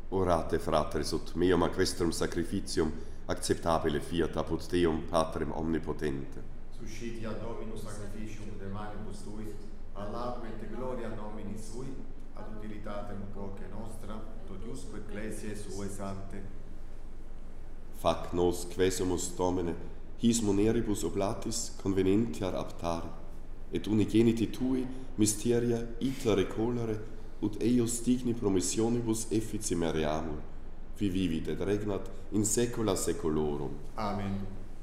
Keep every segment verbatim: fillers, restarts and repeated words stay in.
Orate, fratres, ut meum a questrum sacrificium acceptabile fiat apud Deum Patrem omnipotente. Suscitia Dominus sacrificium de manibus tui, ad laudem et gloria nomini sui, ad utilitatem quoque nostra, tot iusque ecclesiae suae sante. Fac nos quesumus Domine, his moneribus oblatis convenientiar aptare, et unigeniti tui mysteria ita recolere, ut eius digni promissionibus effici meriamur, qui vivit et regnat in saecula saeculorum. Amen.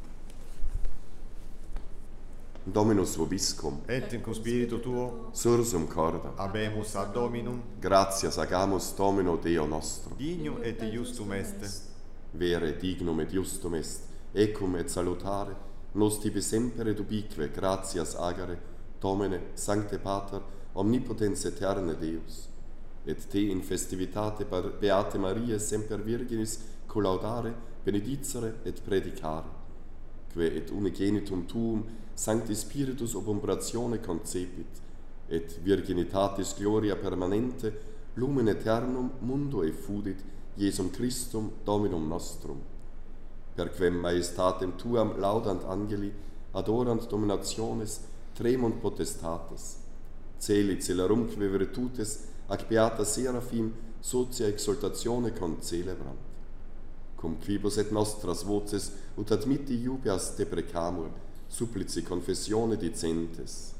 Dominus vobiscum, Et in cum spiritu tuo, sursum corda, habemus ad Dominum, gratias agamus Domino Deo nostro. dignum et iustum est. Vere dignum et justum est, ecum et salutare, nos tibi semper et ubique gratias agere, Domine, Sancte Pater, omnipotens eterne Deus, et te in festivitate Beate Mariae semper Virginis collaudare, benedicere et predicare, que et unigenitum tuum Sancti Spiritus ob umbratione concepit, et virginitatis gloria permanente lumen aeternum mundo effudit Iesum Christum Dominum nostrum. Per quem maestatem tuam laudant angeli, adorant dominationes, tremunt potestates, celi celerumque virtutes, ac beata seraphim socia exaltatione concelebrant. Cum quibus et nostras voces ut admitti iubeas deprecamur, supplici confessione dicentes.